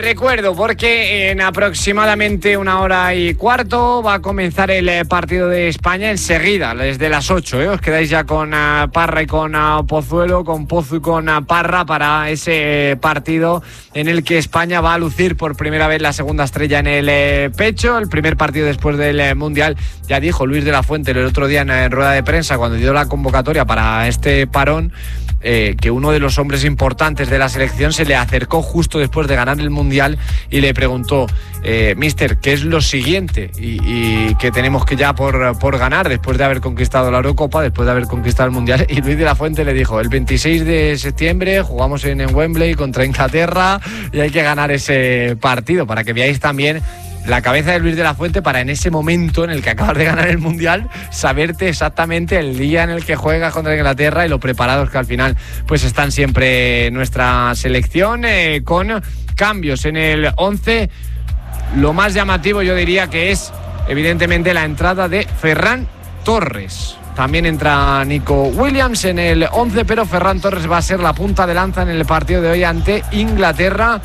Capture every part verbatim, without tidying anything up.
recuerdo, porque en aproximadamente una hora y cuarto va a comenzar el partido de España enseguida, desde las ocho, ¿eh? Os quedáis ya con uh, Parra y con uh, Pozuelo, con Pozu y con uh, Parra para ese partido en el que España va a lucir por primera vez la segunda estrella en el eh, pecho, el primer partido después del eh, Mundial. Ya dijo Luis de la Fuente el otro día en, en rueda de prensa, cuando dio la convocatoria para este parón, Eh, que uno de los hombres importantes de la selección se le acercó justo después de ganar el Mundial y le preguntó, eh, mister, ¿qué es lo siguiente? Y, y que tenemos que ya por, por ganar después de haber conquistado la Eurocopa, después de haber conquistado el Mundial. Y Luis de la Fuente le dijo, el veintiséis de septiembre jugamos en, en Wembley contra Inglaterra y hay que ganar ese partido, para que veáis también la cabeza de Luis de la Fuente para en ese momento en el que acabas de ganar el Mundial saberte exactamente el día en el que juegas contra Inglaterra y lo preparados que al final pues están siempre nuestra selección, eh, con cambios en el once. Lo más llamativo yo diría que es evidentemente la entrada de Ferran Torres. También entra Nico Williams en el once, pero Ferran Torres va a ser la punta de lanza en el partido de hoy ante Inglaterra.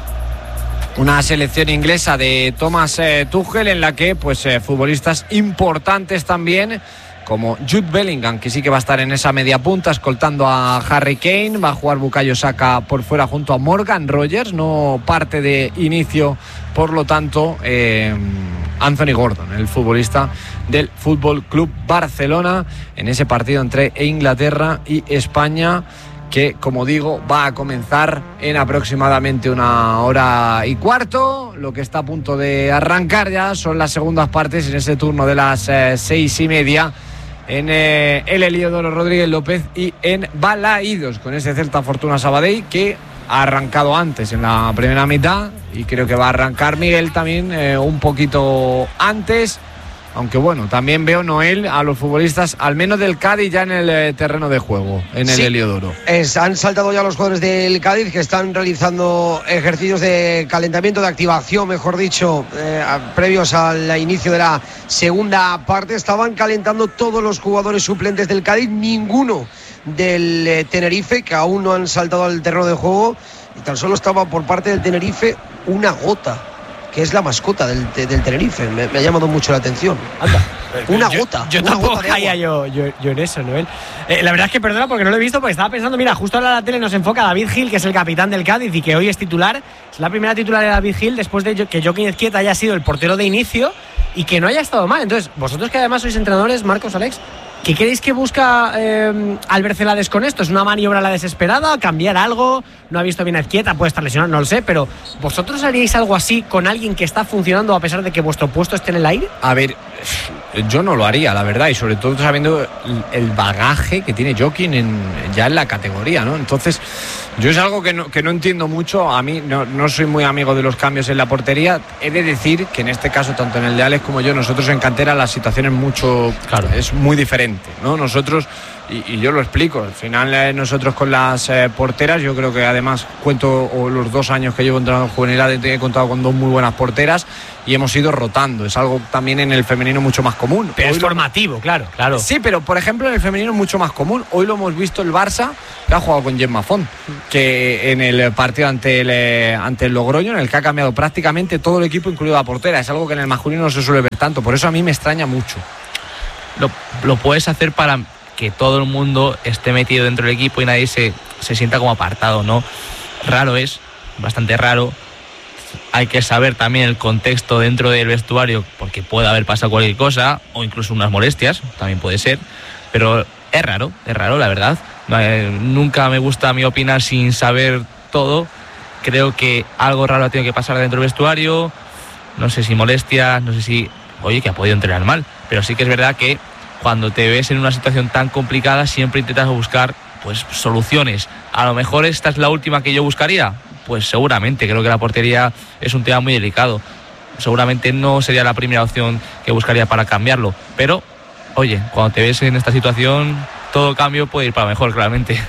Una selección inglesa de Thomas eh, Tuchel, en la que pues eh, futbolistas importantes también, como Jude Bellingham, que sí que va a estar en esa media punta escoltando a Harry Kane. Va a jugar Bukayo Saka por fuera junto a Morgan Rogers, no parte de inicio, por lo tanto eh, Anthony Gordon, el futbolista del Fútbol Club Barcelona, en ese partido entre Inglaterra y España, que, como digo, va a comenzar en aproximadamente una hora y cuarto. Lo que está a punto de arrancar ya son las segundas partes en ese turno de las eh, seis y media en eh, el Heliodoro Rodríguez López y en Balaídos, con ese Celta Fortuna Sabadell que ha arrancado antes en la primera mitad, y creo que va a arrancar Miguel también eh, un poquito antes. Aunque bueno, también veo, Noel, a los futbolistas, al menos del Cádiz, ya en el eh, terreno de juego, en el sí, Heliodoro. Es, han saltado ya los jugadores del Cádiz, que están realizando ejercicios de calentamiento, de activación, mejor dicho, eh, a, previos al inicio de la segunda parte. Estaban calentando todos los jugadores suplentes del Cádiz, ninguno del eh, Tenerife, que aún no han saltado al terreno de juego, y tan solo estaba por parte del Tenerife una gota, que es la mascota del, del Tenerife. Me, me ha llamado mucho la atención. Anda, una yo, gota. Yo una tampoco gota caía yo, yo, yo en eso, Noel. Eh, la verdad es que perdona porque no lo he visto, porque estaba pensando, mira, justo ahora la tele nos enfoca a David Gil, que es el capitán del Cádiz y que hoy es titular. Es la primera titular de David Gil después de que Joaquín Ezquieta haya sido el portero de inicio y que no haya estado mal. Entonces, vosotros que además sois entrenadores, Marcos, Alex, ¿qué creéis que busca eh, Albert Celades con esto? ¿Es una maniobra a la desesperada? ¿Cambiar algo? ¿No ha visto bien a Ezquieta? Puede estar lesionado, no lo sé, pero ¿vosotros haríais algo así con alguien que está funcionando a pesar de que vuestro puesto esté en el aire? A ver, yo no lo haría, la verdad, y sobre todo sabiendo el bagaje que tiene Joaquín en, ya en la categoría, ¿no? Entonces, yo es algo que no, que no entiendo mucho. A mí no, no soy muy amigo de los cambios en la portería. He de decir que en este caso, tanto en el de Alex como yo, nosotros en cantera la situación es mucho, claro, es muy diferente, ¿no? Nosotros, y, y yo lo explico, al final eh, nosotros con las eh, porteras, yo creo que además cuento, o los dos años que llevo entrenando en juvenil, he contado con dos muy buenas porteras y hemos ido rotando. Es algo también en el femenino mucho más común. Pero Hoy es lo... formativo, claro, claro. Sí, pero por ejemplo en el femenino es mucho más común. Hoy lo hemos visto el Barça, que ha jugado con Gemma Font, que en el partido ante el, ante el Logroño, en el que ha cambiado prácticamente todo el equipo, incluido la portera. Es algo que en el masculino no se suele ver tanto. Por eso a mí me extraña mucho. Lo, lo puedes hacer para que todo el mundo esté metido dentro del equipo y nadie se, se sienta como apartado, ¿no? Raro es, bastante raro. Hay que saber también el contexto dentro del vestuario, porque puede haber pasado cualquier cosa o incluso unas molestias, también puede ser, pero es raro, es raro, la verdad. Eh, nunca me gusta a mí opinar sin saber todo. Creo que algo raro ha tenido que pasar dentro del vestuario, no sé si molestias, no sé si, oye, que ha podido entrenar mal, pero sí que es verdad que cuando te ves en una situación tan complicada siempre intentas buscar pues soluciones. A lo mejor esta es la última que yo buscaría, pues seguramente. Creo que la portería es un tema muy delicado, seguramente no sería la primera opción que buscaría para cambiarlo, pero oye, cuando te ves en esta situación todo cambio puede ir para mejor, claramente.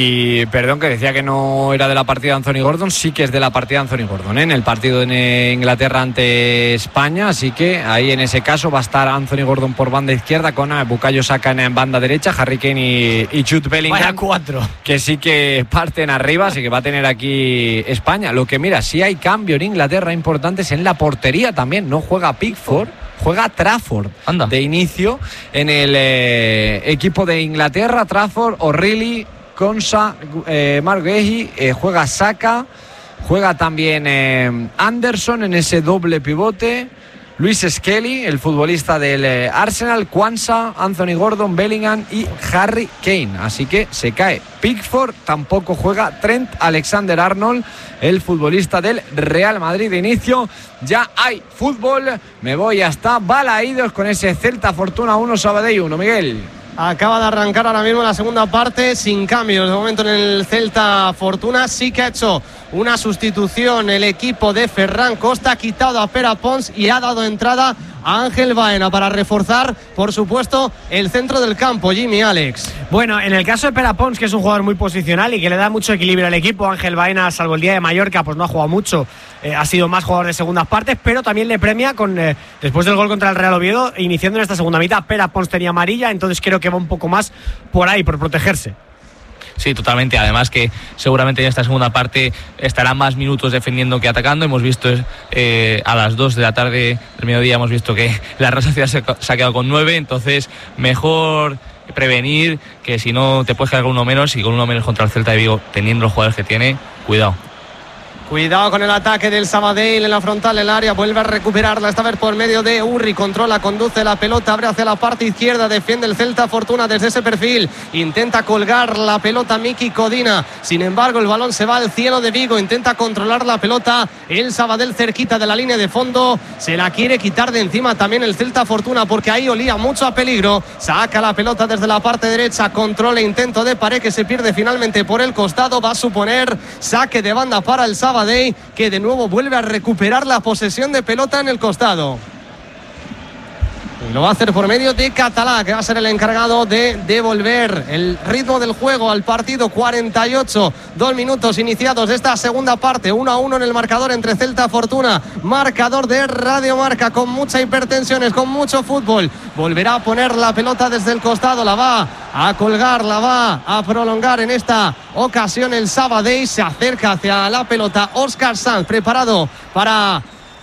Y perdón, que decía que no era de la partida de Anthony Gordon, sí que es de la partida de Anthony Gordon, ¿eh? En el partido de Inglaterra ante España, así que ahí en ese caso va a estar Anthony Gordon por banda izquierda con Bukayo Saka en banda derecha, Harry Kane y, y Jude Bellingham. Vaya cuatro. Que sí que parten arriba, así que va a tener aquí España. Lo que mira, sí hay cambio en Inglaterra importantes en la portería también, no juega Pickford. Juega Trafford. Anda. De inicio en el eh, equipo de Inglaterra. Trafford, O'Reilly, Konsa, eh, Mark Guehi, eh, juega Saka, juega también eh, Anderson en ese doble pivote, Luis Skelly, el futbolista del eh, Arsenal, Kwanza, Anthony Gordon, Bellingham y Harry Kane. Así que se cae Pickford, tampoco juega Trent Alexander-Arnold, el futbolista del Real Madrid. De inicio ya hay fútbol, me voy hasta Balaídos con ese Celta Fortuna uno, Sabadell uno, Miguel. Acaba de arrancar ahora mismo la segunda parte sin cambios de momento en el Celta Fortuna. Sí que ha hecho una sustitución el equipo de Ferran Costa, ha quitado a Pere Pons y ha dado entrada a Ángel Baena para reforzar, por supuesto, el centro del campo. Jimmy, Alex. Bueno, en el caso de Pere Pons, que es un jugador muy posicional y que le da mucho equilibrio al equipo, Ángel Baena, salvo el día de Mallorca, pues no ha jugado mucho, eh, ha sido más jugador de segundas partes, pero también le premia con eh, después del gol contra el Real Oviedo, iniciando en esta segunda mitad. Pere Pons tenía amarilla, entonces creo que va un poco más por ahí, por protegerse. Sí, totalmente. Además que seguramente en esta segunda parte estará más minutos defendiendo que atacando. Hemos visto eh, a las dos de la tarde del mediodía, hemos visto que la Real Sociedad se, se ha quedado con nueve, entonces mejor prevenir, que si no te puedes quedar con uno menos, y con uno menos contra el Celta de Vigo, teniendo los jugadores que tiene, cuidado. Cuidado con el ataque del Sabadell en la frontal del área, vuelve a recuperarla, esta vez por medio de Urri, controla, conduce la pelota, abre hacia la parte izquierda, defiende el Celta Fortuna desde ese perfil, intenta colgar la pelota Miki Codina, sin embargo el balón se va al cielo de Vigo, intenta controlar la pelota el Sabadell cerquita de la línea de fondo, se la quiere quitar de encima también el Celta Fortuna porque ahí olía mucho a peligro, saca la pelota desde la parte derecha, controla, intento de pared que se pierde finalmente por el costado, va a suponer saque de banda para el Sabadell, que de nuevo vuelve a recuperar la posesión de pelota en el costado. Y lo va a hacer por medio de Catalá, que va a ser el encargado de devolver el ritmo del juego al partido. Cuarenta y ocho, dos minutos iniciados de esta segunda parte, uno a uno en el marcador entre Celta Fortuna, marcador de Radio Marca, con mucha hipertensiones, con mucho fútbol. Volverá a poner la pelota desde el costado, la va a colgar, la va a prolongar en esta ocasión el Sabadell, se acerca hacia la pelota Óscar Sanz, preparado para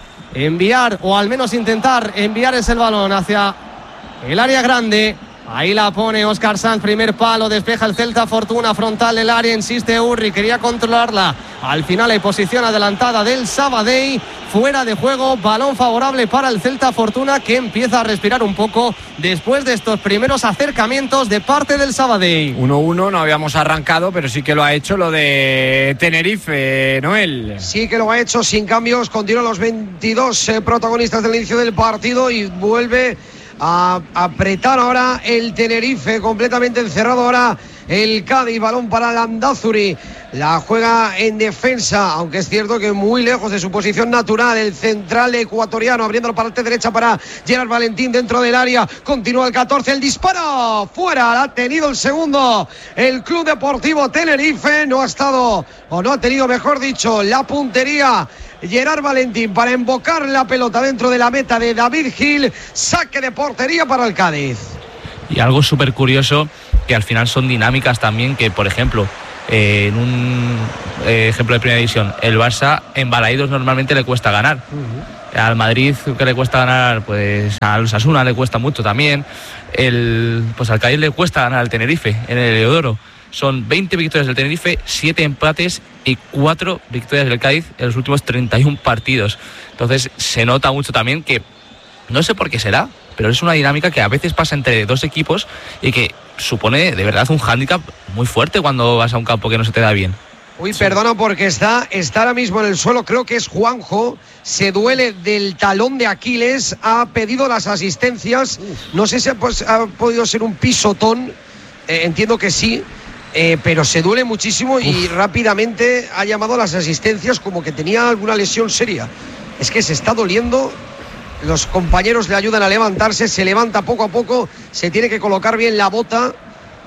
enviar, o al menos intentar enviar ese balón hacia el área grande. Ahí la pone Óscar Sanz, primer palo, despeja el Celta Fortuna, frontal del área, insiste Urri, quería controlarla. Al final hay posición adelantada del Sabadell, fuera de juego, balón favorable para el Celta Fortuna, que empieza a respirar un poco después de estos primeros acercamientos de parte del Sabadell. uno uno, no habíamos arrancado, pero sí que lo ha hecho lo de Tenerife, Noel. Sí que lo ha hecho sin cambios, continúan los veintidós eh, protagonistas del inicio del partido y vuelve a apretar ahora el Tenerife, completamente encerrado ahora el Cádiz, balón para Landázuri, la juega en defensa, aunque es cierto que muy lejos de su posición natural, el central ecuatoriano, abriendo la parte derecha para Gerard Valentín dentro del área, continúa el catorce, el disparo, fuera, ha tenido el segundo el Club Deportivo Tenerife, no ha estado, o no ha tenido, mejor dicho, la puntería Gerard Valentín para embocar la pelota dentro de la meta de David Gil, saque de portería para el Cádiz. Y algo súper curioso, que al final son dinámicas también, que por ejemplo, eh, en un eh, ejemplo de primera división, el Barça en Balaídos normalmente le cuesta ganar. Uh-huh. Al Madrid, que le cuesta ganar, pues al Osasuna le cuesta mucho también. El, pues al Cádiz le cuesta ganar al Tenerife en el Heliodoro. Son veinte victorias del Tenerife, siete empates y cuatro victorias del Cádiz en los últimos treinta y uno partidos. Entonces se nota mucho también que, no sé por qué será, pero es una dinámica que a veces pasa entre dos equipos y que supone de verdad un hándicap muy fuerte cuando vas a un campo que no se te da bien. Uy, perdona, porque está, está ahora mismo en el suelo, creo que es Juanjo, se duele del talón de Aquiles, ha pedido las asistencias, no sé si ha, pues, ha podido ser un pisotón, eh, entiendo que sí. Eh, pero se duele muchísimo. Uf. Y rápidamente ha llamado a las asistencias como que tenía alguna lesión seria. Es que se está doliendo, los compañeros le ayudan a levantarse, se levanta poco a poco, se tiene que colocar bien la bota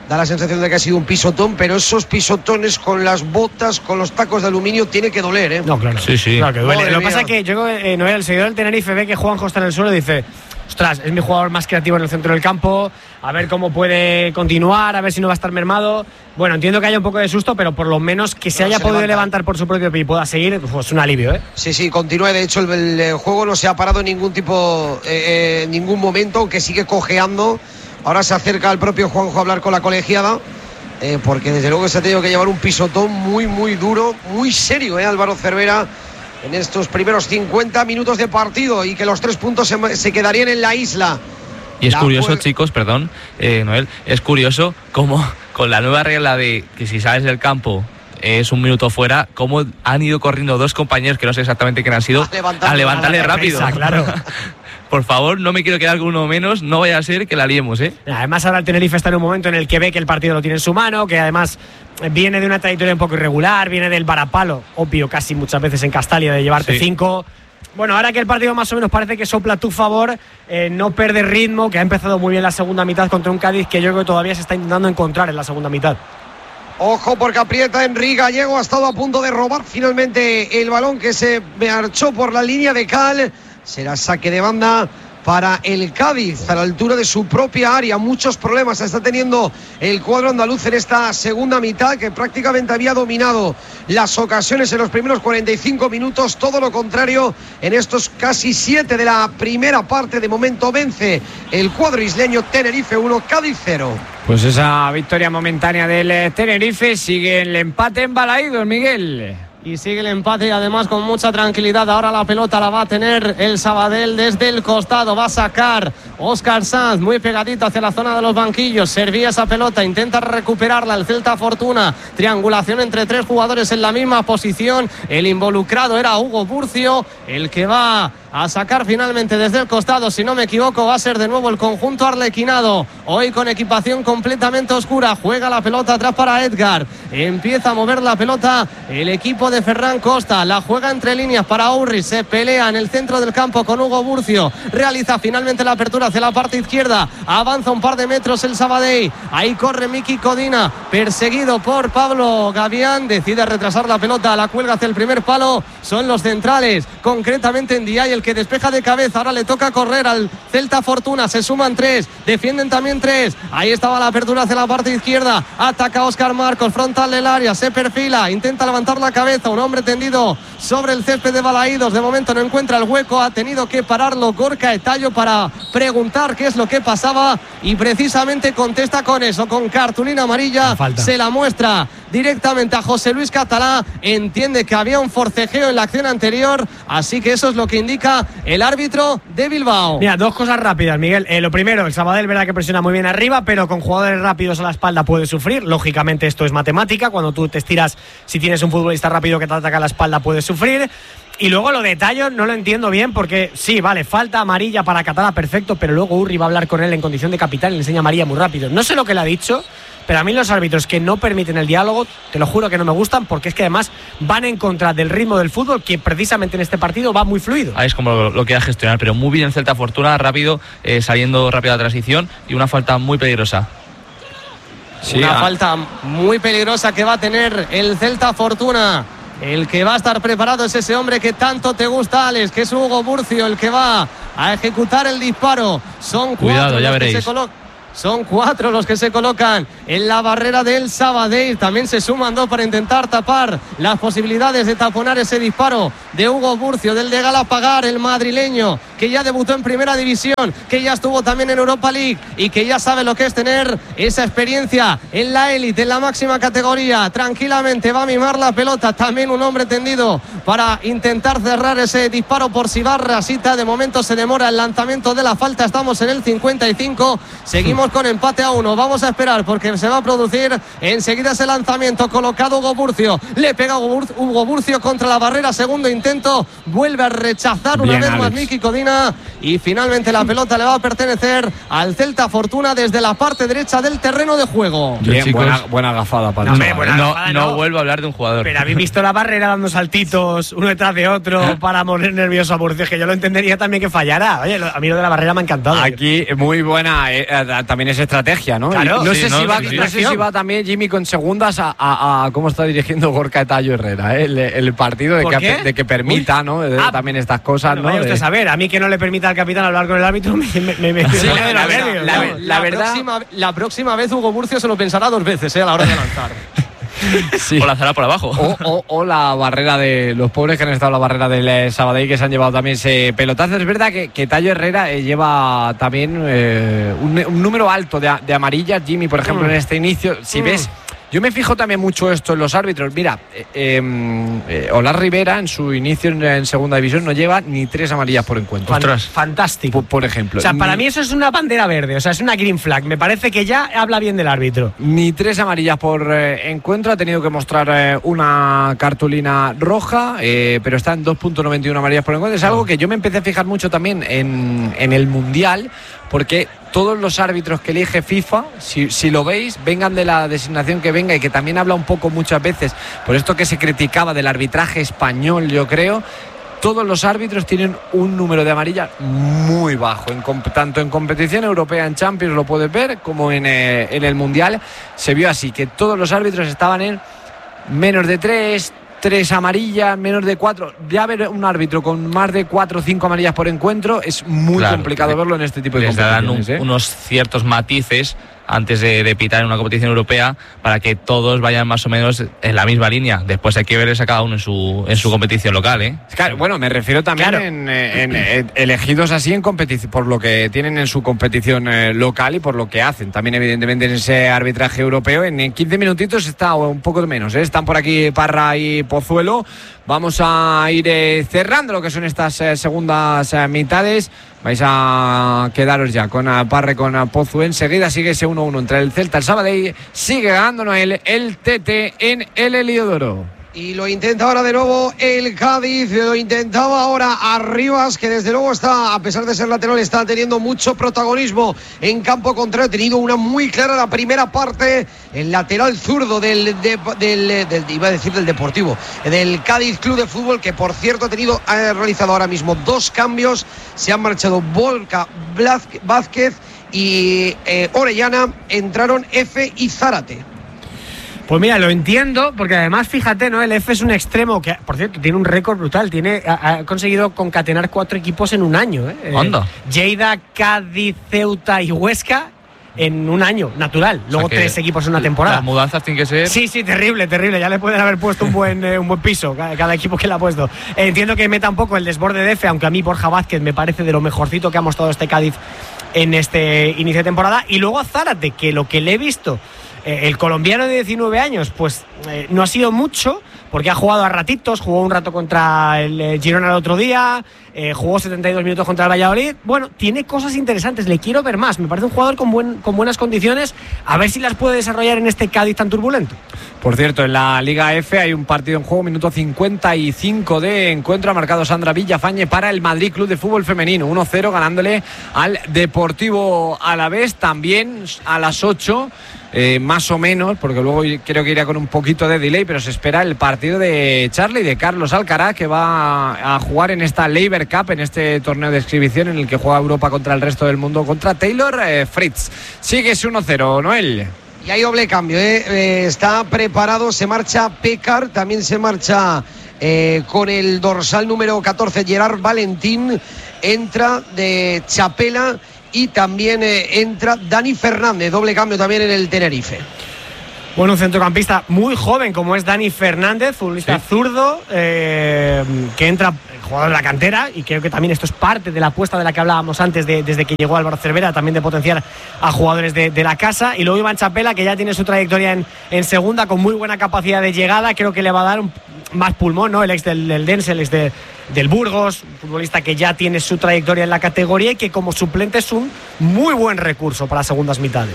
da la sensación de que ha sido un pisotón, pero esos pisotones con las botas, con los tacos de aluminio, tiene que doler, ¿eh? No, claro. Sí, sí. Claro que duele. Madre Lo que mía. pasa es que yo, eh, Noel, el seguidor del Tenerife, ve que Juanjo está en el suelo y dice: ostras, es mi jugador más creativo en el centro del campo, a ver cómo puede continuar, a ver si no va a estar mermado. Bueno, entiendo que haya un poco de susto, pero por lo menos que se No, haya se podido levanta. levantar por su propio pie y pueda seguir, pues es un alivio, ¿eh? Sí, sí, continúa. De hecho, el, el juego no se ha parado en ningún tipo, eh, en ningún momento, aunque sigue cojeando. Ahora se acerca al propio Juanjo a hablar con la colegiada, eh, porque desde luego se ha tenido que llevar un pisotón muy, muy duro, muy serio, ¿eh? Álvaro Cervera, en estos primeros cincuenta minutos de partido, y que los tres puntos se, se quedarían en la isla. Y es La curioso, juega- chicos, perdón, eh, Noel, es curioso cómo con la nueva regla de que si sales del campo es un minuto fuera, cómo han ido corriendo dos compañeros que no sé exactamente quién han sido A levantarle- a levantarle a la rápido. defensa, claro. Por favor, no me quiero quedar con uno menos, no vaya a ser que la liemos, ¿eh? Además, ahora el Tenerife está en un momento en el que ve que el partido lo tiene en su mano, que además viene de una trayectoria un poco irregular, viene del varapalo, obvio, casi muchas veces en Castalia, de llevarte Sí. cinco. Bueno, ahora que el partido más o menos parece que sopla a tu favor, eh, no pierde ritmo, que ha empezado muy bien la segunda mitad contra un Cádiz que yo creo que todavía se está intentando encontrar en la segunda mitad. Ojo, porque aprieta Henry Gallego, ha estado a punto de robar finalmente el balón que se marchó por la línea de cal. Será saque de banda para el Cádiz a la altura de su propia área. Muchos problemas está teniendo el cuadro andaluz en esta segunda mitad, que prácticamente había dominado las ocasiones en los primeros cuarenta y cinco minutos. Todo lo contrario en estos casi siete de la primera parte. De momento vence el cuadro isleño. Tenerife uno, Cádiz cero. Pues esa victoria momentánea del eh, Tenerife. Sigue el empate en Balaídos, Miguel. Y sigue el empate y además con mucha tranquilidad. Ahora la pelota la va a tener el Sabadell desde el costado. Va a sacar Óscar Sanz muy pegadito hacia la zona de los banquillos. Servía esa pelota, intenta recuperarla el Celta Fortuna. Triangulación entre tres jugadores en la misma posición. El involucrado era Hugo Burcio, el que va a sacar finalmente desde el costado. Si no me equivoco, va a ser de nuevo el conjunto arlequinado. Hoy con equipación completamente oscura. Juega la pelota atrás para Edgar. Empieza a mover la pelota el equipo de Ferran Costa. La juega entre líneas para Urri. Se pelea en el centro del campo con Hugo Burcio. Realiza finalmente la apertura hacia la parte izquierda. Avanza un par de metros el Sabadell. Ahí corre Miki Codina, perseguido por Pablo Gavián. Decide retrasar la pelota. La cuelga hacia el primer palo. Son los centrales, concretamente en Ndiaye, el que despeja de cabeza. Ahora le toca correr al Celta Fortuna. Se suman tres, defienden también tres. Ahí estaba la apertura hacia la parte izquierda. Ataca Óscar Marcos, frontal del área, se perfila, intenta levantar la cabeza. Un hombre tendido sobre el césped de Balaídos. De momento no encuentra el hueco. Ha tenido que pararlo Gorka Etallo para preguntar qué es lo que pasaba, y precisamente contesta con eso, con cartulina amarilla. Se la muestra directamente a José Luis Catalá. Entiende que había un forcejeo en la acción anterior, así que eso es lo que indica el árbitro de Bilbao. Mira, dos cosas rápidas, Miguel. Eh, lo primero, el Sabadell, verdad que presiona muy bien arriba, pero con jugadores rápidos a la espalda puede sufrir. Lógicamente esto es matemática. Cuando tú te estiras, si tienes un futbolista rápido que te ataca a la espalda, puedes sufrir. Y luego lo de Tallo no lo entiendo bien, porque sí, vale, falta amarilla para Catalá, perfecto, pero luego Urri va a hablar con él en condición de capitán y le enseña amarilla muy rápido. No sé lo que le ha dicho, pero a mí los árbitros que no permiten el diálogo, te lo juro que no me gustan, porque es que además van en contra del ritmo del fútbol, que precisamente en este partido va muy fluido. Ahí es como lo, lo que va a gestionar, pero muy bien Celta Fortuna, rápido, eh, saliendo rápido a la transición, y una falta muy peligrosa. Sí, una a... falta muy peligrosa que va a tener el Celta Fortuna. El que va a estar preparado es ese hombre que tanto te gusta, Alex, que es Hugo Burcio, el que va a ejecutar el disparo. Son cuatro. Cuidado, ya los veréis. que se colocan. Son cuatro los que se colocan en la barrera del Sabadell. También se suman dos para intentar tapar las posibilidades de taponar ese disparo de Hugo Burcio, del de Galapagar, el madrileño, que ya debutó en Primera División, que ya estuvo también en Europa League y que ya sabe lo que es tener esa experiencia en la élite, en la máxima categoría. Tranquilamente va a mimar la pelota. También un hombre tendido para intentar cerrar ese disparo por si va Rasita. De momento se demora el lanzamiento de la falta. Estamos en el cincuenta y cinco. Seguimos con empate a uno. Vamos a esperar porque se va a producir enseguida ese lanzamiento. Colocado Hugo Burcio. Le pega Hugo Burcio contra la barrera. Segundo intento. Vuelve a rechazar una Bien, vez Alex. más Miki Codina. esquina y finalmente la pelota le va a pertenecer al Celta Fortuna desde la parte derecha del terreno de juego. Bien, chicos, buena, buena gafada para No, el hombre, chaval, buena ¿eh? No, gafada, no no. vuelvo a hablar de un jugador. Pero habéis visto la Barrera dando saltitos uno detrás de otro para poner nervioso a Murcia, que yo lo entendería también que fallara. Oye, lo- a mí lo de la Barrera me ha encantado. Aquí muy buena, eh, eh, también es estrategia, ¿no? Claro, no, sí, sé no, si va, sí, sí. no sé si va también Jimmy con segundas a, a- a cómo está dirigiendo Gorka Tallo Herrera, ¿eh? el, el partido de ¿Por que, qué? de que permita, ¿no? De- Ah, también estas cosas, Bueno, ¿no? vaya usted De- a saber, a mí que no le permita al capitán hablar con el árbitro me, me, me, me Sí, pone de la los verdad, nervios, la ¿no? ver- la verdad- próxima, la próxima vez Hugo Murcia se lo pensará dos veces eh, a la hora de lanzar. Sí. O lanzará por abajo. O, o- o la barrera de los pobres que han estado en la barrera del eh, Sabadell, que se han llevado también ese pelotazo. Es verdad que, que Tallo Herrera eh, lleva también eh, un, un número alto de, a- de amarillas. Jimmy, por ejemplo, Mm. en este inicio, si Mm. ves. Yo me fijo también mucho esto en los árbitros. Mira, eh, eh, eh, Olar Rivera en su inicio en, en segunda división no lleva ni tres amarillas por encuentro. Fan- Ostras. Fantástico. Por, por ejemplo. O sea, para Ni- mí eso es una bandera verde, o sea, es una green flag. Me parece que ya habla bien del árbitro. Ni tres amarillas por eh, encuentro, ha tenido que mostrar eh, una cartulina roja, eh, pero está en dos punto noventa y uno amarillas por encuentro. Es algo que yo me empecé a fijar mucho también en, en el Mundial, porque todos los árbitros que elige FIFA, si, si lo veis, vengan de la designación que venga, y que también habla un poco muchas veces por esto que se criticaba del arbitraje español, yo creo. Todos los árbitros tienen un número de amarillas muy bajo, en comp- tanto en competición europea, en Champions lo puedes ver, como en, eh, en el Mundial se vio así, que todos los árbitros estaban en menos de tres, tres amarillas, menos de cuatro. Ya ver un árbitro con más de cuatro o cinco amarillas por encuentro es muy Claro, complicado le- verlo en este tipo de Les darán un- competiciones, ¿eh? unos ciertos matices antes de, de pitar en una competición europea para que todos vayan más o menos en la misma línea. Después hay que verles a cada uno en su, en su competición local, ¿eh? Claro, bueno, me refiero también Claro. en, eh, en, eh, elegidos así en competición, por lo que tienen en su competición eh, local y por lo que hacen. También, evidentemente, en ese arbitraje europeo. En, en quince minutitos está o un poco menos, ¿eh? Están por aquí Parra y Pozuelo. Vamos a ir eh, cerrando lo que son estas eh, segundas eh, mitades. Vais a quedaros ya con uh, Parra y con uh, Pozu. Enseguida sigue ese uno uno entre el Celta y el Sabadell. Sigue ganando el, el T T en el Heliodoro. Y lo intenta ahora de nuevo el Cádiz, lo intentaba ahora Arribas, que desde luego está, a pesar de ser lateral, está teniendo mucho protagonismo en campo contrario. Ha tenido una muy clara la primera parte, el lateral zurdo del, de, del, del iba a decir del Deportivo, del Cádiz Club de Fútbol, que por cierto ha tenido, ha realizado ahora mismo dos cambios. Se han marchado Volca Vázquez y eh, Orellana, entraron F y Zárate. Pues mira, lo entiendo, porque además, fíjate, ¿no? El F es un extremo que, por cierto, tiene un récord brutal. Tiene, ha, ha conseguido concatenar cuatro equipos en un año, ¿eh? Anda. Eh, Lleida, Cádiz, Ceuta y Huesca en un año, natural. Luego O sea que tres equipos en una temporada. Las mudanzas tienen que ser. Sí, sí, terrible, terrible. Ya le pueden haber puesto un buen, eh, un buen piso cada, cada equipo que le ha puesto. Eh, entiendo que meta un poco el desborde de F, aunque a mí Borja Vázquez me parece de lo mejorcito que ha mostrado este Cádiz en este inicio de temporada. Y luego a Zárate, que lo que le he visto, eh, el colombiano de diecinueve años, pues eh, no ha sido mucho, porque ha jugado a ratitos, jugó un rato contra el eh, Girona el otro día, eh, jugó setenta y dos minutos contra el Valladolid. Bueno, tiene cosas interesantes, le quiero ver más. Me parece un jugador con, buen, con buenas condiciones, a ver si las puede desarrollar en este Cádiz tan turbulento. Por cierto, en la Liga F hay un partido en juego, minuto cincuenta y cinco de encuentro. Ha marcado Sandra Villafañe para el Madrid Club de Fútbol Femenino. uno cero ganándole al Deportivo Alavés. También a las ocho, eh, más o menos, porque luego creo que irá con un poquito de delay, pero se espera el partido de Charlie, de Carlos Alcaraz, que va a jugar en esta Labour Cup, en este torneo de exhibición en el que juega Europa contra el resto del mundo, contra Taylor eh, Fritz. Sigue ese uno cero, Noel. Y hay doble cambio, ¿eh? Eh, está preparado, se marcha Pécar, también se marcha eh, con el dorsal número catorce Gerard Valentín, entra de Chapela y también eh, entra Dani Fernández, doble cambio también en el Tenerife. Bueno, un centrocampista muy joven como es Dani Fernández, futbolista Sí. zurdo, eh, que entra jugador de la cantera, y creo que también esto es parte de la apuesta de la que hablábamos antes de, desde que llegó Álvaro Cervera, también de potenciar a jugadores de, de la casa. Y luego Iván Chapela, que ya tiene su trayectoria en, en segunda, con muy buena capacidad de llegada, creo que le va a dar un, más pulmón, ¿no? El ex del, del Dense, el ex de, del Burgos, un futbolista que ya tiene su trayectoria en la categoría y que como suplente es un muy buen recurso para segundas mitades.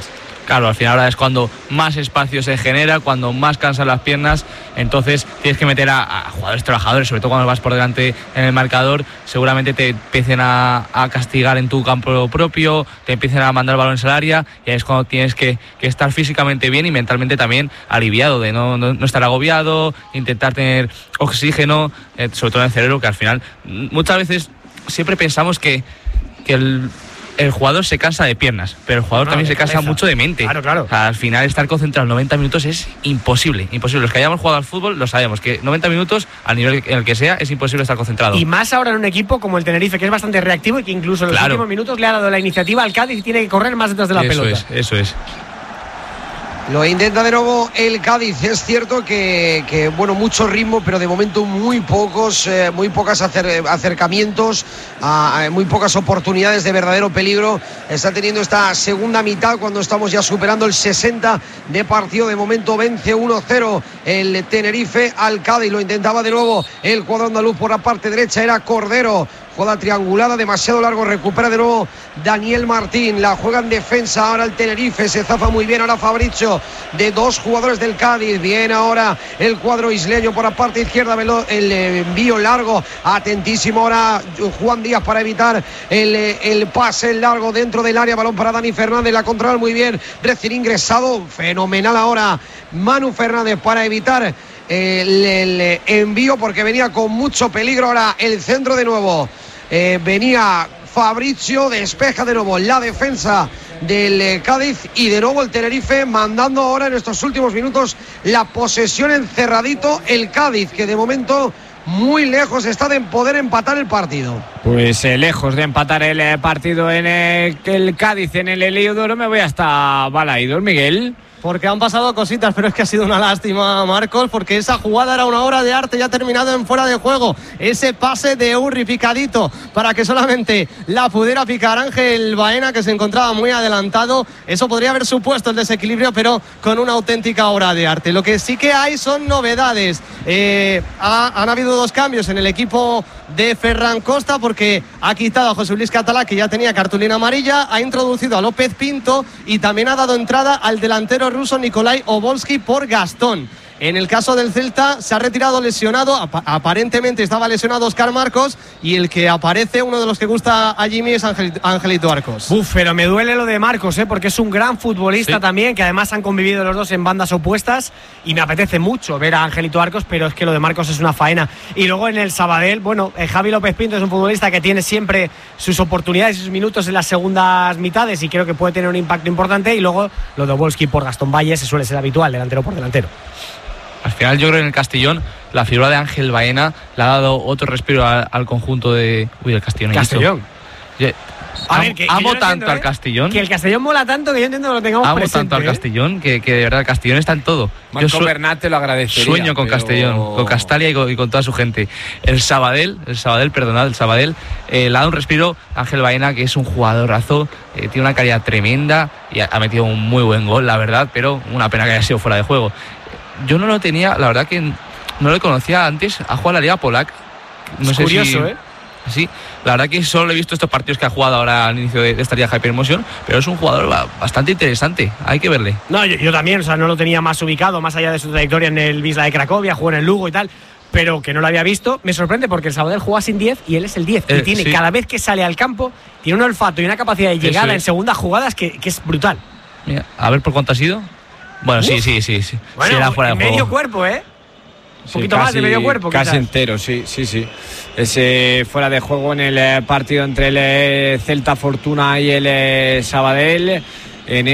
claro, al final ahora es cuando más espacio se genera, cuando más cansan las piernas, entonces tienes que meter a, a jugadores trabajadores, sobre todo cuando vas por delante en el marcador, seguramente te empiecen a, a castigar en tu campo propio, te empiecen a mandar balones al área, y ahí es cuando tienes que, que estar físicamente bien y mentalmente también aliviado, de no, no, no estar agobiado, intentar tener oxígeno, eh, sobre todo en el cerebro, que al final muchas veces siempre pensamos que, que el el jugador se cansa de piernas, pero el jugador no, también se cansa cabeza. mucho de mente. Claro, claro. O sea, al final estar concentrado noventa minutos es imposible, imposible. Los que hayamos jugado al fútbol lo sabemos, que noventa minutos, al nivel en el que sea, es imposible estar concentrado. Y más ahora en un equipo como el Tenerife, que es bastante reactivo y que incluso en los claro. últimos minutos le ha dado la iniciativa al Cádiz y tiene que correr más detrás de la eso pelota. Es, eso es. Lo intenta de nuevo el Cádiz. Es cierto que, que bueno, mucho ritmo, pero de momento muy pocos, eh, muy pocos acer, acercamientos, a, a muy pocas oportunidades de verdadero peligro. Está teniendo esta segunda mitad cuando estamos ya superando el sesenta de partido. De momento vence uno cero el Tenerife al Cádiz. Lo intentaba de nuevo el cuadro andaluz por la parte derecha, era Cordero. Jugada triangulada, demasiado largo, recupera de nuevo Daniel Martín, la juega en defensa ahora el Tenerife, se zafa muy bien ahora Fabricio de dos jugadores del Cádiz, bien ahora el cuadro isleño por la parte izquierda, el envío largo, atentísimo ahora Juan Díaz para evitar el, el pase largo dentro del área, balón para Dani Fernández, la controla muy bien, recién ingresado, fenomenal ahora Manu Fernández para evitar el, el envío porque venía con mucho peligro ahora el centro de nuevo. Eh, venía Fabricio, despeja de nuevo la defensa del eh, Cádiz y de nuevo el Tenerife mandando ahora en estos últimos minutos la posesión encerradito el Cádiz, que de momento muy lejos está de poder empatar el partido. Pues eh, lejos de empatar el eh, partido en eh, el Cádiz en el Heliodoro, me voy hasta Balaídos, Miguel. Porque han pasado cositas, pero es que ha sido una lástima, Marcos, porque esa jugada era una obra de arte y ha terminado en fuera de juego. Ese pase de Urri picadito para que solamente la pudiera picar Ángel Baena, que se encontraba muy adelantado. Eso podría haber supuesto el desequilibrio, pero con una auténtica obra de arte. Lo que sí que hay son novedades. Eh, ha, han habido dos cambios en el equipo de Ferran Costa, porque ha quitado a José Luis Catalá, que ya tenía cartulina amarilla, ha introducido a López Pinto y también ha dado entrada al delantero ruso Nikolai Obolski por Gastón. En el caso del Celta se ha retirado lesionado, ap- aparentemente estaba lesionado Óscar Marcos, y el que aparece, uno de los que gusta a Jimmy, es Angel- Angelito Arcos. Uf, pero me duele lo de Marcos, ¿eh? Porque es un gran futbolista sí. también, que además han convivido los dos en bandas opuestas y me apetece mucho ver a Angelito Arcos, pero es que lo de Marcos es una faena. Y luego en el Sabadell, bueno, eh, Javi López Pinto es un futbolista que tiene siempre sus oportunidades y sus minutos en las segundas mitades y creo que puede tener un impacto importante, y luego lo de Obolski por Gastón Valle se suele ser habitual, delantero por delantero. Al final yo creo que en el Castellón la figura de Ángel Baena le ha dado otro respiro al, al conjunto de... Uy, el Castellón. Castellón. Yo, a amo ver, que, amo que tanto entiendo, al ¿eh? Castellón. Que el Castellón mola tanto que yo entiendo que lo tengamos amo presente. tanto al ¿eh? Castellón que, que de verdad el Castellón está en todo. Marco yo su- Bernat te lo agradecería. Sueño con pero... Castellón, con Castalia y con, y con toda su gente. El Sabadell, el Sabadell, perdonad, el Sabadell eh, le ha dado un respiro a Ángel Baena, que es un jugadorazo, eh, tiene una calidad tremenda y ha, ha metido un muy buen gol, la verdad, pero una pena que haya sido fuera de juego. Yo no lo tenía, la verdad que no lo conocía antes, ha jugado a la Liga Polac. No es sé curioso, si, ¿eh? Sí, la verdad que solo he visto estos partidos que ha jugado ahora al inicio de, de esta Liga Hypermotion, pero es un jugador bastante interesante, hay que verle. No, yo, yo también, o sea, no lo tenía más ubicado, más allá de su trayectoria en el Wisla de Cracovia, jugó en el Lugo y tal, pero que no lo había visto. Me sorprende porque el Sabadell juega sin diez y él es el diez. Eh, y tiene, sí. cada vez que sale al campo, tiene un olfato y una capacidad de llegada Eso es. en segundas jugadas que, que es brutal. Mira, a ver por cuánto ha sido. Bueno, Uf. sí, sí, sí, sí. Bueno, Sí, era fuera de medio juego. cuerpo, ¿eh? Un Sí, poquito casi, más de medio cuerpo, casi quizás. entero, sí, sí, sí. Ese fuera de juego en el eh, partido entre el eh, Celta Fortuna y el eh, Sabadell en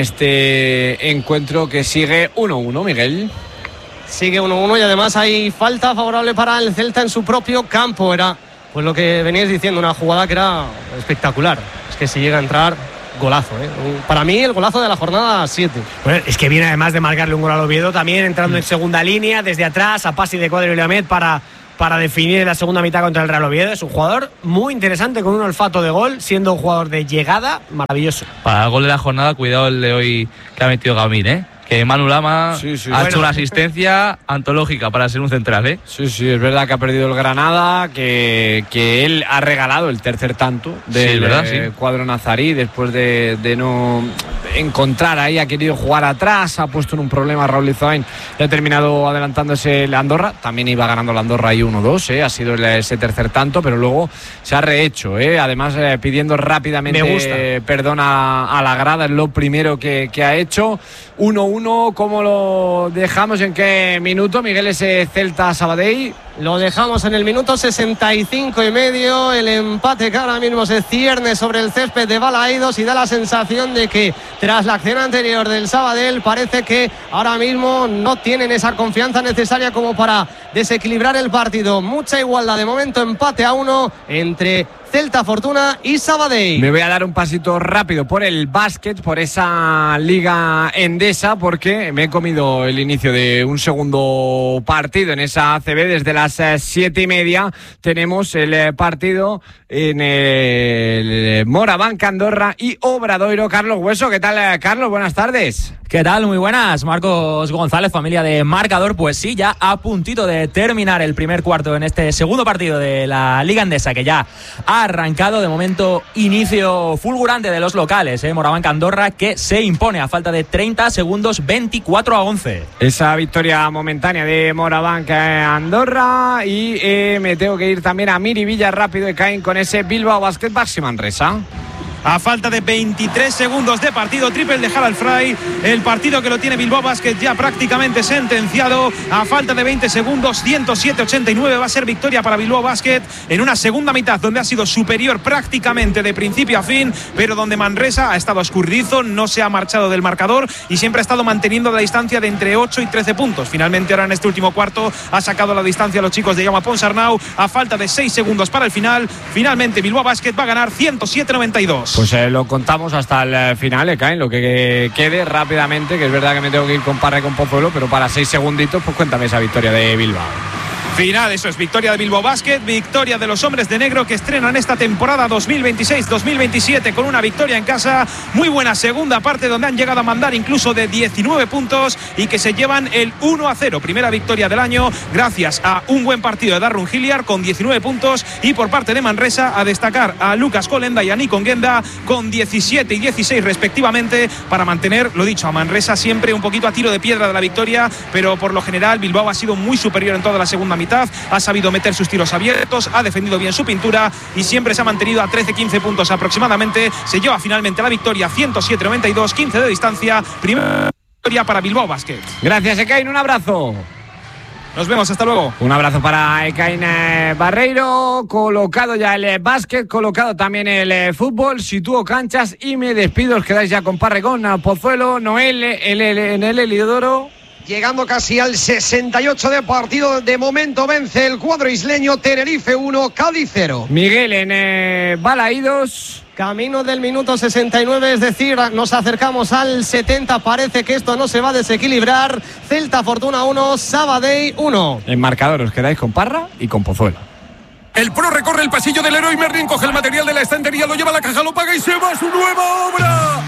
este encuentro que sigue uno uno, Miguel. Sigue uno uno y además hay falta favorable para el Celta en su propio campo. Era pues lo que veníais diciendo, una jugada que era espectacular. Es que si llega a entrar, golazo, ¿eh? Para mí el golazo de la jornada siete. Bueno, es que viene además de marcarle un gol al Oviedo también, entrando mm. en segunda línea, desde atrás, a pase de Cuadro y Leamet para, para definir la segunda mitad contra el Real Oviedo. Es un jugador muy interesante, con un olfato de gol, siendo un jugador de llegada maravilloso. Para el gol de la jornada, cuidado el de hoy que ha metido Gamir, ¿eh? que Manu Lama sí, sí. ha Bueno. hecho una asistencia antológica para ser un central, ¿eh? Sí, sí, es verdad que ha perdido el Granada, que, que él ha regalado el tercer tanto del Sí, ¿verdad? eh, Sí. cuadro nazarí después de, de no encontrar ahí, ha querido jugar atrás, ha puesto en un problema a Raúl Lizoain y ha terminado adelantándose la Andorra. También iba ganando la Andorra ahí uno dos, ¿eh? Ha sido el, ese tercer tanto, pero luego se ha rehecho, ¿eh? Además eh, pidiendo rápidamente Me gusta. eh, perdón a, a la grada, es lo primero que, que ha hecho. uno uno, ¿cómo lo dejamos? ¿En qué minuto, Miguel, ese Celta Sabadell? Lo dejamos en el minuto sesenta y cinco y medio. El empate que ahora mismo se cierne sobre el césped de Balaídos y da la sensación de que tras la acción anterior del Sabadell parece que ahora mismo no tienen esa confianza necesaria como para desequilibrar el partido. Mucha igualdad de momento, empate a uno entre Celta Fortuna y Sabadell. Me voy a dar un pasito rápido por el básquet, por esa liga endesa, porque me he comido el inicio de un segundo partido en esa A C B. Desde las eh, siete y media tenemos el eh, partido en el Moraván, Andorra y Obradoiro. Carlos Hueso, ¿qué tal, eh, Carlos? Buenas tardes. ¿Qué tal? Muy buenas, Marcos González, familia de Marcador. Pues sí, ya a puntito de terminar el primer cuarto en este segundo partido de la Liga Endesa, que ya ha arrancado. De momento, inicio fulgurante de los locales, ¿eh? Moraván Andorra, que se impone a falta de treinta segundos, veinticuatro a once. Esa victoria momentánea de Moraván Andorra. Y eh, me tengo que ir también a Miribilla rápido y caen con ese Bilbao Basket Baxi Manresa. A falta de veintitrés segundos de partido, triple de Harald Fry, el partido que lo tiene Bilbao Basket ya prácticamente sentenciado. A falta de veinte segundos, ciento siete a ochenta y nueve va a ser victoria para Bilbao Basket en una segunda mitad donde ha sido superior prácticamente de principio a fin, pero donde Manresa ha estado escurridizo, no se ha marchado del marcador y siempre ha estado manteniendo la distancia de entre ocho y trece puntos. Finalmente ahora en este último cuarto ha sacado la distancia a los chicos de Jaume Ponsarnau a falta de seis segundos para el final. Finalmente Bilbao Basket va a ganar ciento siete a noventa y dos. Pues eh, lo contamos hasta el eh, final, eh, Caen, lo que quede rápidamente, que es verdad que me tengo que ir con Parra y con Pozuelo, pero para seis segunditos, pues cuéntame esa victoria de Bilbao. Final, eso es, victoria de Bilbao Basket, victoria de los hombres de negro que estrenan esta temporada dos mil veintiséis dos mil veintisiete con una victoria en casa. Muy buena segunda parte donde han llegado a mandar incluso de diecinueve puntos y que se llevan el uno a cero. Primera victoria del año gracias a un buen partido de Darrun Hilliard con diecinueve puntos, y por parte de Manresa a destacar a Lucas Colenda y a Nikon Genda con diecisiete y dieciséis respectivamente, para mantener, lo dicho, a Manresa siempre un poquito a tiro de piedra de la victoria, pero por lo general Bilbao ha sido muy superior en toda la segunda mitad. Ha sabido meter sus tiros abiertos, ha defendido bien su pintura y siempre se ha mantenido a trece a quince puntos aproximadamente. Se lleva finalmente la victoria ciento siete a noventa y dos, quince de distancia. Primera victoria para Bilbao Basket. Gracias, Ekain, un abrazo. Nos vemos, hasta luego. Un abrazo para Ekain eh, Barreiro. Colocado ya el eh, básquet, colocado también el eh, fútbol. Sitúo canchas y me despido. Os quedáis ya con Parregón, Pozuelo, Noel, el, el, en el Eliodoro. Llegando casi al sesenta y ocho de partido, de momento vence el cuadro isleño. Tenerife uno, Cádiz cero. Miguel en eh, Balaídos. Camino del minuto sesenta y nueve, es decir, nos acercamos al setenta. Parece que esto no se va a desequilibrar. Celta Fortuna uno, Sabadell uno. En marcador os quedáis con Parra y con Pozuelo. El pro recorre el pasillo del Leroy Merlin, coge el material de la estantería, lo lleva a la caja, lo paga y se va a su nueva obra.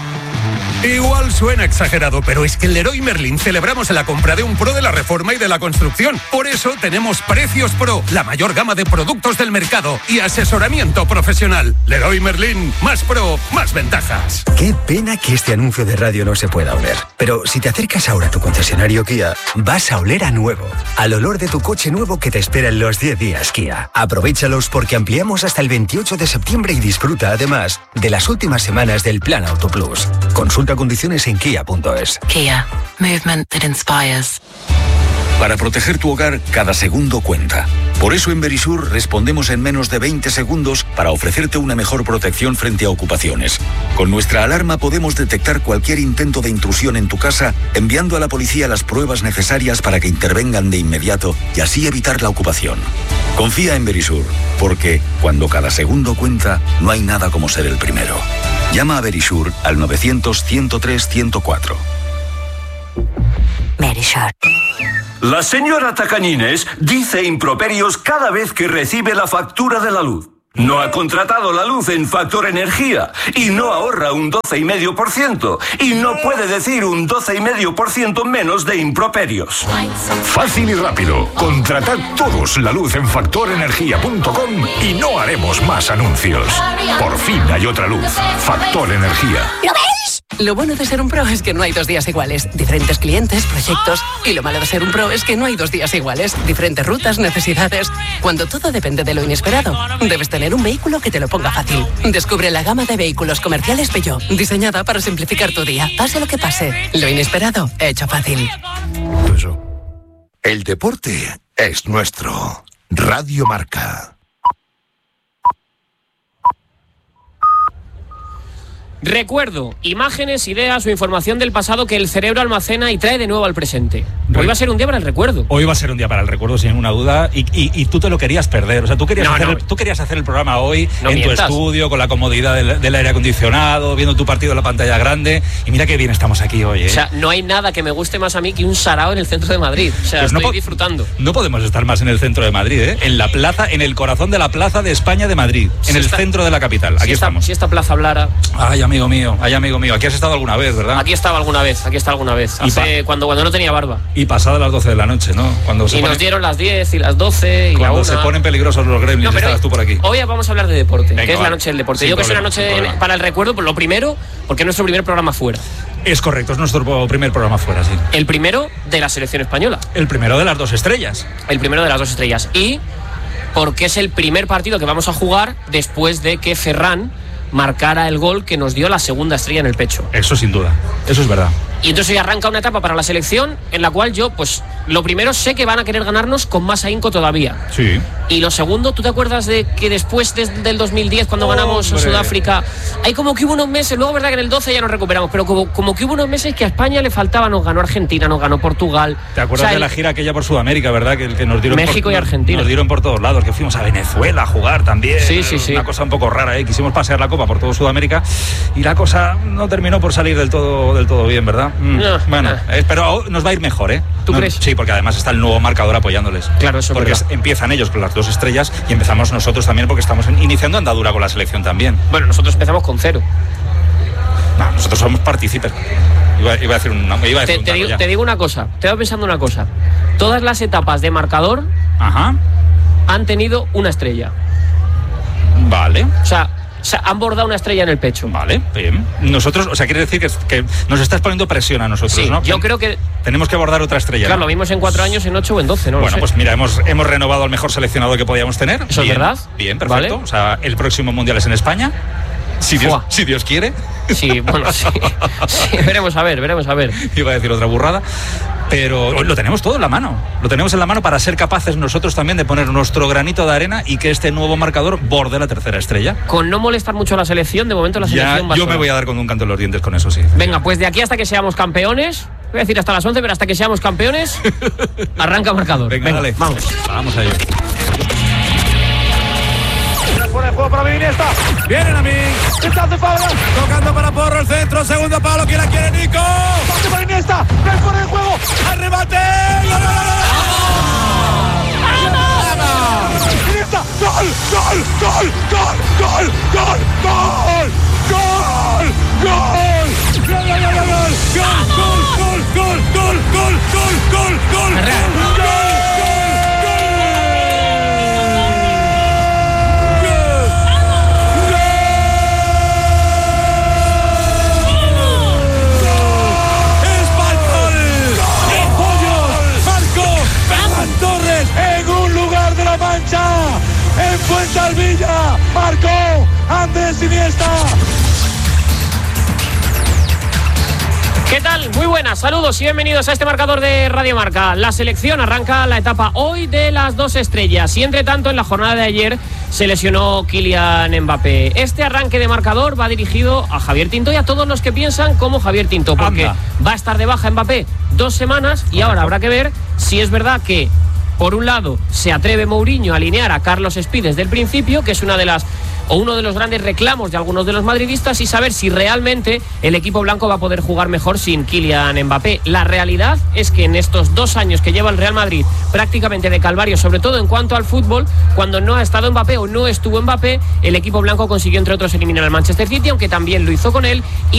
Igual suena exagerado, pero es que en Leroy Merlin celebramos la compra de un pro de la reforma y de la construcción. Por eso tenemos Precios Pro, la mayor gama de productos del mercado y asesoramiento profesional. Leroy Merlin, más pro, más ventajas. Qué pena que este anuncio de radio no se pueda oler. Pero si te acercas ahora a tu concesionario Kia, vas a oler a nuevo. Al olor de tu coche nuevo que te espera en los diez días Kia. Aprovéchalos porque ampliamos hasta el veintiocho de septiembre y disfruta además de las últimas semanas del Plan Auto Plus. Consulta condiciones en kia punto es. Kia, movement that inspires. Para proteger tu hogar, cada segundo cuenta. Por eso en Verisur respondemos en menos de veinte segundos para ofrecerte una mejor protección frente a ocupaciones. Con nuestra alarma podemos detectar cualquier intento de intrusión en tu casa, enviando a la policía las pruebas necesarias para que intervengan de inmediato y así evitar la ocupación. Confía en Verisur, porque cuando cada segundo cuenta, no hay nada como ser el primero. Llama a Verisur al novecientos, ciento tres, ciento cuatro. Verisur. La señora Tacañines dice improperios cada vez que recibe la factura de la luz. No ha contratado la luz en Factor Energía y no ahorra un doce coma cinco por ciento y no puede decir un doce coma cinco por ciento menos de improperios. Fácil y rápido. Contratad todos la luz en factor energía punto com y no haremos más anuncios. Por fin hay otra luz. Factor Energía. ¿Lo veis? Lo bueno de ser un pro es que no hay dos días iguales. Diferentes clientes, proyectos. Y lo malo de ser un pro es que no hay dos días iguales. Diferentes rutas, necesidades. Cuando todo depende de lo inesperado, debes tener un vehículo que te lo ponga fácil. Descubre la gama de vehículos comerciales Peugeot, diseñada para simplificar tu día. Pase lo que pase, lo inesperado, hecho fácil. El deporte es nuestro. Radio Marca. Recuerdo, imágenes, ideas o información del pasado que el cerebro almacena y trae de nuevo al presente. Hoy va a ser un día para el recuerdo. Hoy va a ser un día para el recuerdo, sin ninguna duda. Y, y, y tú te lo querías perder. O sea, tú querías, no, hacer, no. El, tú querías hacer el programa hoy no en mientas. tu estudio, con la comodidad del, del aire acondicionado, viendo tu partido en la pantalla grande. Y mira qué bien estamos aquí hoy, ¿eh? O sea, no hay nada que me guste más a mí que un sarao en el centro de Madrid. O sea, Pues estoy no po- disfrutando. No podemos estar más en el centro de Madrid, ¿eh? En la plaza, en el corazón de la plaza de España de Madrid. Si en el esta- centro de la capital. Aquí si esta, estamos. Si esta plaza hablara. Ay, amigo mío, ay, amigo mío. Aquí has estado alguna vez, ¿verdad? Aquí estaba alguna vez, aquí está alguna vez. Y Hace, cuando, cuando no tenía barba. Y pasadas las doce de la noche, ¿no? Cuando se Y pone- nos dieron las diez y las doce y la Cuando una. se ponen peligrosos los gremlins, No, pero estabas hoy- tú por aquí. Hoy vamos a hablar de deporte, Venga, que es va. la noche del deporte. Sin Yo creo que es problema, una sin noche problema. para el recuerdo, por lo primero, porque es nuestro primer programa fuera. Es correcto, es nuestro primer programa fuera, sí. El primero de la selección española. El primero de las dos estrellas. El primero de las dos estrellas. Y porque es el primer partido que vamos a jugar después de que Ferran marcara el gol que nos dio la segunda estrella en el pecho. Eso sin duda, eso es verdad. Y entonces hoy arranca una etapa para la selección en la cual yo, pues, lo primero sé que van a querer ganarnos con más ahínco todavía. Sí. Y lo segundo, ¿tú te acuerdas de que después de- del dos mil diez, cuando ganamos a Hombre. Sudáfrica, hay como que hubo unos meses, luego verdad que en el doce ya nos recuperamos, pero como, como que hubo unos meses que a España le faltaba, nos ganó Argentina, nos ganó Portugal. ¿Te acuerdas O sea, de la el- gira aquella por Sudamérica, verdad? Que, que nos dieron México por, y Argentina. Nos dieron por todos lados, que fuimos a Venezuela a jugar también. Sí, sí, sí. Una cosa un poco rara, ¿eh? Quisimos pasear la copa por todo Sudamérica y la cosa no terminó por salir del todo, del todo bien, ¿verdad? Mm. No, bueno, no. eh, pero nos va a ir mejor, ¿eh? ¿Tú No, crees? Sí, porque además está el nuevo marcador apoyándoles. Claro, eso es Porque verdad. es- empiezan ellos con las dos estrellas y empezamos nosotros también porque estamos en- iniciando andadura con la selección también. Bueno, nosotros empezamos con cero. No, nosotros somos partícipes. Iba, iba a decir un, iba a decir Te, un te dato digo, ya. te digo una cosa, te voy pensando una cosa. Todas las etapas de marcador Ajá. han tenido una estrella. Vale. O sea, o sea, han bordado una estrella en el pecho. Vale, bien. Nosotros, o sea, quiere decir que, que nos estás poniendo presión a nosotros, Sí, ¿no? yo creo que, Tenemos que abordar otra estrella. claro, ¿no? lo vimos en cuatro años, en ocho o en doce, ¿no? lo Bueno, sé. pues mira, hemos, hemos renovado al mejor seleccionador que podíamos tener. ¿Eso es Bien, verdad? Bien, perfecto. Vale. O sea, el próximo mundial es en España. Si Dios, Fua. si Dios quiere. Sí, bueno, sí. Sí, veremos a ver, veremos a ver. Iba a decir otra burrada. Pero lo tenemos todo en la mano. Lo tenemos en la mano para ser capaces nosotros también de poner nuestro granito de arena y que este nuevo marcador borde la tercera estrella. Con no molestar mucho a la selección, de momento la Ya, selección va yo sola. me voy a dar con un canto en los dientes con eso, sí. Venga, pues de aquí hasta que seamos campeones, voy a decir hasta las once, pero hasta que seamos campeones, arranca marcador. Venga, dale. Vamos. Vamos a ello. Fuera de juego para mí, Iniesta. Vienen a mí. Está de Fabra. Tocando para Porro el centro. Segundo palo. ¿Quién la quiere, Nico? Pase para Iniesta. Ven fuera de juego. Al remate. ¡Gol, gol, gol, gol! Iniesta. Gol, gol, gol, gol, gol, gol, gol, gol, gol. Gol, gol, gol, gol, gol, gol, gol, gol, gol, gol, gol, gol, gol, gol. Torres en un lugar de la Mancha, en Fuensalvilla, marcó Andrés Iniesta. ¿Qué tal? Muy buenas, saludos y bienvenidos a este marcador de Radio Marca. La selección arranca la etapa hoy de las dos estrellas y entre tanto en la jornada de ayer se lesionó Kylian Mbappé. Este arranque de marcador va dirigido a Javier Tinto y a todos los que piensan como Javier Tinto, porque Anda. va a estar de baja Mbappé dos semanas y ahora habrá que ver si es verdad que Por un lado, se atreve Mourinho a alinear a Carlos Espí desde el principio, que es una de las o uno de los grandes reclamos de algunos de los madridistas, y saber si realmente el equipo blanco va a poder jugar mejor sin Kylian Mbappé. La realidad es que en estos dos años que lleva el Real Madrid prácticamente de calvario, sobre todo en cuanto al fútbol, cuando no ha estado Mbappé o no estuvo Mbappé, el equipo blanco consiguió entre otros eliminar al Manchester City, aunque también lo hizo con él, y